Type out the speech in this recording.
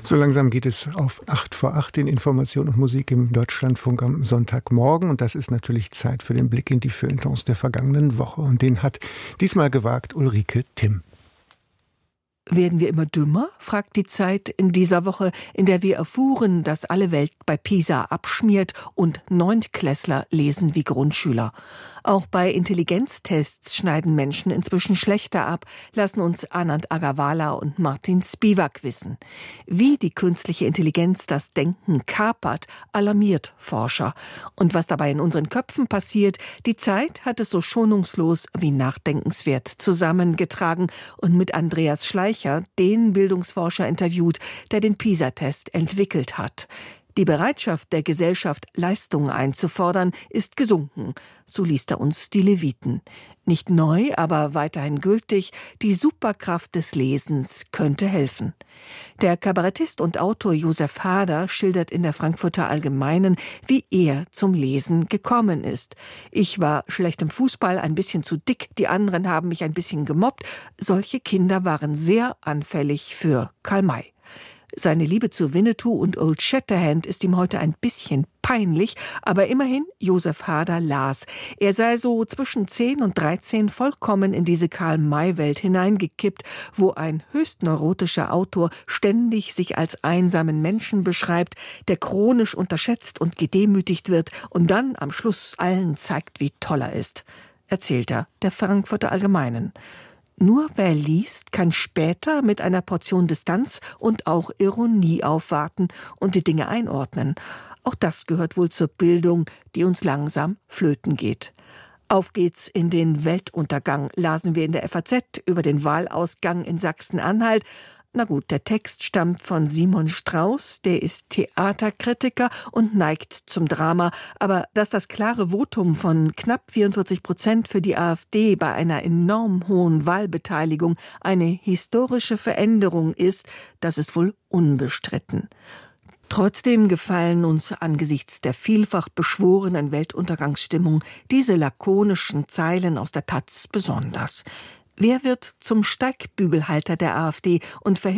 So langsam geht es auf 8 vor 8 in Information und Musik im Deutschlandfunk am Sonntagmorgen. Und das ist natürlich Zeit für den Blick in die Feuilletons der vergangenen Woche. Und den hat diesmal gewagt Ulrike Timm. Werden wir immer dümmer? Fragt die Zeit in dieser Woche, in der wir erfuhren, dass alle Welt bei PISA abschmiert und Neuntklässler lesen wie Grundschüler. Auch bei Intelligenztests schneiden Menschen inzwischen schlechter ab, lassen uns Anand Agarwala und Martin Spivak wissen. Wie die künstliche Intelligenz das Denken kapert, alarmiert Forscher. Und was dabei in unseren Köpfen passiert, die Zeit hat es so schonungslos wie nachdenkenswert zusammengetragen und mit Andreas Schleicher, den Bildungsforscher, interviewt, der den PISA-Test entwickelt hat. Die Bereitschaft der Gesellschaft, Leistungen einzufordern, ist gesunken. So liest er uns die Leviten. Nicht neu, aber weiterhin gültig, die Superkraft des Lesens könnte helfen. Der Kabarettist und Autor Josef Hader schildert in der Frankfurter Allgemeinen, wie er zum Lesen gekommen ist. Ich war schlecht im Fußball, ein bisschen zu dick, die anderen haben mich ein bisschen gemobbt. Solche Kinder waren sehr anfällig für Karl May. Seine Liebe zu Winnetou und Old Shatterhand ist ihm heute ein bisschen peinlich, aber immerhin, Josef Hader las. Er sei so zwischen 10 und 13 vollkommen in diese Karl-May-Welt hineingekippt, wo ein höchst neurotischer Autor ständig sich als einsamen Menschen beschreibt, der chronisch unterschätzt und gedemütigt wird und dann am Schluss allen zeigt, wie toll er ist, erzählt er der Frankfurter Allgemeinen. Nur wer liest, kann später mit einer Portion Distanz und auch Ironie aufwarten und die Dinge einordnen. Auch das gehört wohl zur Bildung, die uns langsam flöten geht. Auf geht's in den Weltuntergang, lasen wir in der FAZ über den Wahlausgang in Sachsen-Anhalt. Na gut, der Text stammt von Simon Strauß, der ist Theaterkritiker und neigt zum Drama. Aber dass das klare Votum von knapp 44% für die AfD bei einer enorm hohen Wahlbeteiligung eine historische Veränderung ist, das ist wohl unbestritten. Trotzdem gefallen uns angesichts der vielfach beschworenen Weltuntergangsstimmung diese lakonischen Zeilen aus der Taz besonders. Wer wird zum Steigbügelhalter der AfD und verhindert